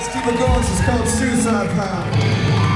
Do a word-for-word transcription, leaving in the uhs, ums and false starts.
Let's keep it going. It's called Suicide Pound.